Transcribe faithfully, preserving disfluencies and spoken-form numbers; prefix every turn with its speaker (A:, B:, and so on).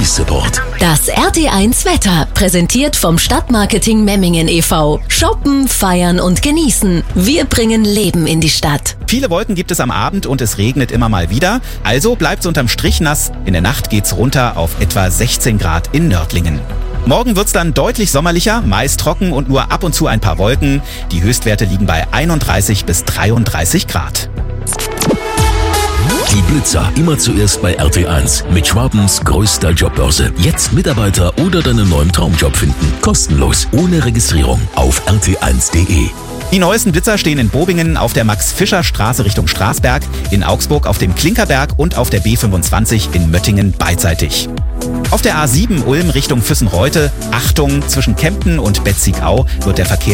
A: Service-Support.
B: Das R T eins Wetter, präsentiert vom Stadtmarketing Memmingen e V Shoppen, feiern und genießen. Wir bringen Leben in die Stadt.
C: Viele Wolken gibt es am Abend und es regnet immer mal wieder. Also bleibt es unterm Strich nass. In der Nacht geht's runter auf etwa sechzehn Grad in Nördlingen. Morgen wird's dann deutlich sommerlicher, meist trocken und nur ab und zu ein paar Wolken. Die Höchstwerte liegen bei einunddreißig bis dreiunddreißig Grad.
A: Die Blitzer immer zuerst bei R T eins mit Schwabens größter Jobbörse. Jetzt Mitarbeiter oder deinen neuen Traumjob finden. Kostenlos, ohne Registrierung auf r t eins punkt d e.
C: Die neuesten Blitzer stehen in Bobingen auf der Max-Fischer-Straße Richtung Straßberg, in Augsburg auf dem Klinkerberg und auf der B fünfundzwanzig in Möttingen beidseitig. Auf der A sieben Ulm Richtung Füssen-Reute, Achtung, zwischen Kempten und Betzigau wird der Verkehr